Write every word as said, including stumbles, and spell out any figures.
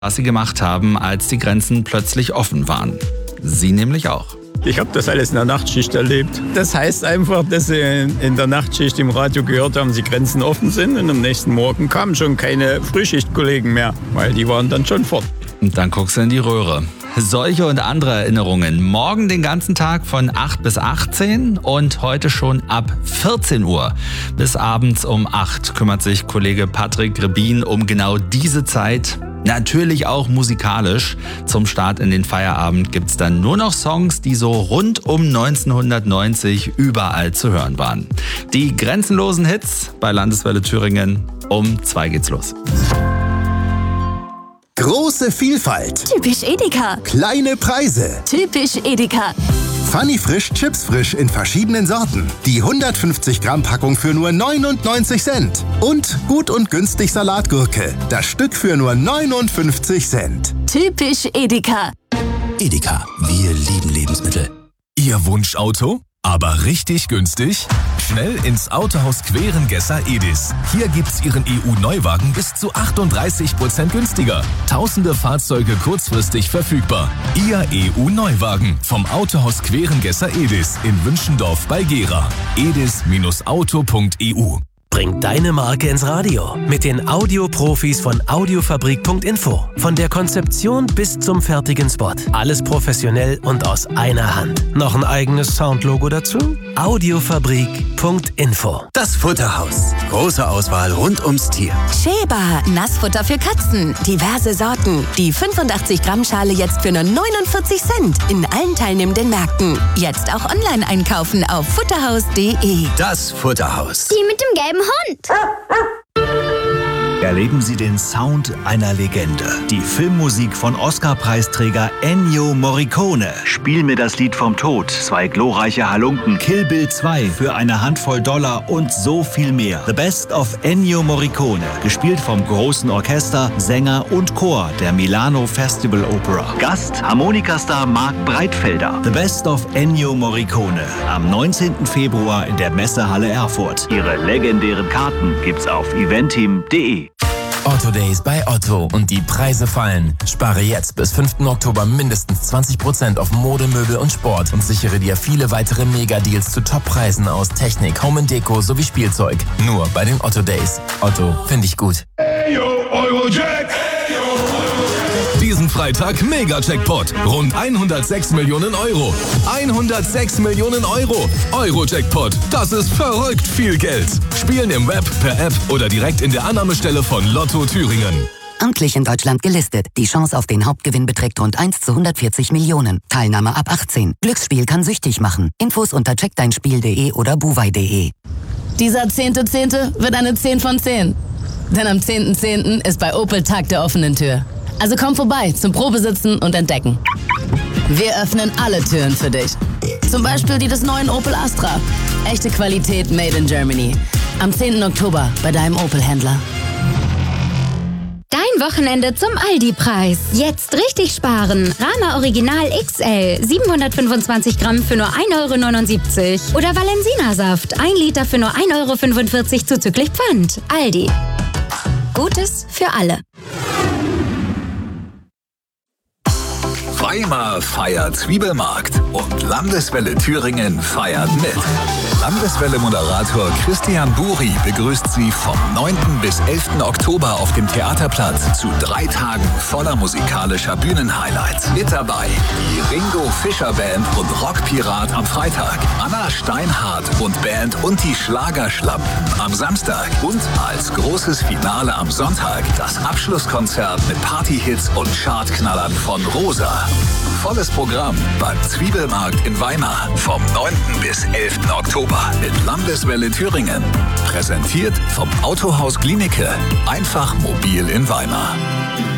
was sie gemacht haben, als die Grenzen plötzlich offen waren. Sie nämlich auch. Ich habe das alles in der Nachtschicht erlebt. Das heißt einfach, dass sie in der Nachtschicht im Radio gehört haben, dass die Grenzen offen sind. Und am nächsten Morgen kamen schon keine Frühschichtkollegen mehr, weil die waren dann schon fort. Und dann guckst du in die Röhre. Solche und andere Erinnerungen morgen den ganzen Tag von acht bis achtzehn und heute schon ab vierzehn Uhr. Bis abends um acht kümmert sich Kollege Patrick Rebin um genau diese Zeit. Natürlich auch musikalisch. Zum Start in den Feierabend gibt's dann nur noch Songs, die so rund um neunzehnhundertneunzig überall zu hören waren. Die grenzenlosen Hits bei Landeswelle Thüringen. Um zwei geht's los. Große Vielfalt. Typisch Edeka. Kleine Preise. Typisch Edeka. Funny Frisch, Chips frisch in verschiedenen Sorten. Die hundertfünfzig Gramm Packung für nur neunundneunzig Cent. Und gut und günstig Salatgurke. Das Stück für nur neunundfünfzig Cent. Typisch Edeka. Edeka, wir lieben Lebensmittel. Ihr Wunschauto? Aber richtig günstig? Schnell ins Autohaus Querengesser Edis. Hier gibt's Ihren E U-Neuwagen bis zu achtunddreißig Prozent günstiger. Tausende Fahrzeuge kurzfristig verfügbar. Ihr E U-Neuwagen vom Autohaus Querengesser Edis in Wünschendorf bei Gera. edis Auto punkt e u. Bring deine Marke ins Radio mit den Audioprofis von Audiofabrik punkt info. Von der Konzeption bis zum fertigen Spot. Alles professionell und aus einer Hand. Noch ein eigenes Soundlogo dazu? Audiofabrik punkt info. Das Futterhaus. Große Auswahl rund ums Tier. Sheba, Nassfutter für Katzen. Diverse Sorten. Die fünfundachtzig Gramm Schale jetzt für nur neunundvierzig Cent. In allen teilnehmenden Märkten. Jetzt auch online einkaufen auf futterhaus punkt de. Das Futterhaus. Die mit dem gelben Hund. Erleben Sie den Sound einer Legende. Die Filmmusik von Oscar-Preisträger Ennio Morricone. Spiel mir das Lied vom Tod, zwei glorreiche Halunken, Kill Bill zwei für eine Handvoll Dollar und so viel mehr. The Best of Ennio Morricone. Gespielt vom großen Orchester, Sänger und Chor der Milano Festival Opera. Gast Harmonikastar Marc Breitfelder. The Best of Ennio Morricone. Am neunzehnten Februar in der Messehalle Erfurt. Ihre legendären Karten gibt's auf eventim punkt de. Otto Days bei Otto und die Preise fallen. Spare jetzt bis fünften Oktober mindestens zwanzig Prozent auf Mode, Möbel und Sport und sichere dir viele weitere Mega-Deals zu Top-Preisen aus Technik, Home and Deko sowie Spielzeug. Nur bei den Otto Days. Otto, finde ich gut. Hey yo, Eurojack! Diesen Freitag Mega-Jackpot. Rund hundertsechs Millionen Euro. hundertsechs Millionen Euro. Euro-Jackpot. Das ist verrückt viel Geld. Spielen im Web, per App oder direkt in der Annahmestelle von Lotto Thüringen. Amtlich in Deutschland gelistet. Die Chance auf den Hauptgewinn beträgt rund eins zu hundertvierzig Millionen. Teilnahme ab achtzehn. Glücksspiel kann süchtig machen. Infos unter check dein spiel punkt de oder buwei punkt de. Dieser zehnte Zehnte wird eine zehn von zehn. Denn am zehnten Zehnten ist bei Opel Tag der offenen Tür. Also komm vorbei zum Probesitzen und Entdecken. Wir öffnen alle Türen für dich. Zum Beispiel die des neuen Opel Astra. Echte Qualität made in Germany. Am zehnten Oktober bei deinem Opel-Händler. Dein Wochenende zum Aldi-Preis. Jetzt richtig sparen. Rama Original X L siebenhundertfünfundzwanzig Gramm für nur ein Euro neunundsiebzig. Oder Valensina-Saft ein Liter für nur ein Euro fünfundvierzig zuzüglich Pfand. Aldi. Gutes für alle. Weimar feiert Zwiebelmarkt und Landeswelle Thüringen feiert mit. Landeswelle-Moderator Christian Buri begrüßt Sie vom neunten bis elften Oktober auf dem Theaterplatz zu drei Tagen voller musikalischer Bühnenhighlights. Mit dabei die Ringo Fischer Band und Rockpirat am Freitag, Anna Steinhardt und Band und die Schlagerschlampen am Samstag und als großes Finale am Sonntag das Abschlusskonzert mit Partyhits und Chartknallern von Rosa. Volles Programm beim Zwiebelmarkt in Weimar vom neunten bis elften Oktober mit Landeswelle Thüringen. Präsentiert vom Autohaus Glienicke. Einfach mobil in Weimar.